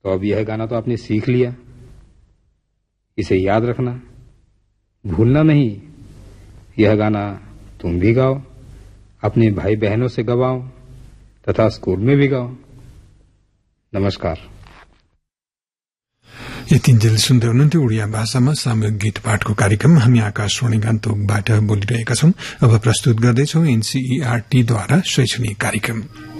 तो अब यह गाना तो आपने सीख लिया, इसे याद रखना, भूलना नहीं। यह गाना तुम भी गाओ, अपने भाई बहनों से गवाओ तथा स्कूल में भी गाओ। नमस्कार। यतिन्जेल सुन्दै हुनुहुन्थ्यो उडिया भाषामा सामूहिक गीत पाठको कार्यक्रम। हामी आकाशवाणी गान्तोकबाट बोलिरहेका छौं। अब प्रस्तुत गर्दैछौं एनसीईआरटी द्वारा शैक्षणिक कार्यक्रम।